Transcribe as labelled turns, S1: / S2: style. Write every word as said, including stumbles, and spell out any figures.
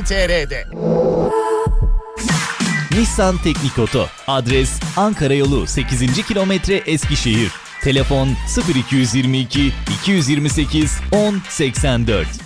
S1: tr de.
S2: Nissan Teknik Oto. Adres Ankara Yolu sekizinci kilometre Eskişehir. Telefon sıfır iki yüz yirmi iki iki yüz yirmi sekiz on seksen dört.